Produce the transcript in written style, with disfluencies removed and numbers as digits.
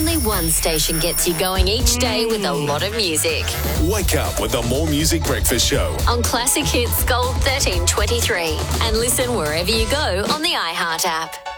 only one station gets you going each day with a lot of music. Wake up with the More Music Breakfast Show On Classic Hits Gold 1323. And listen wherever you go on the iHeart app.